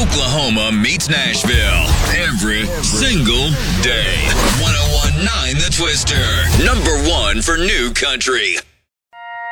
Oklahoma meets Nashville every single day. 101.9 The Twister. #1 for new country.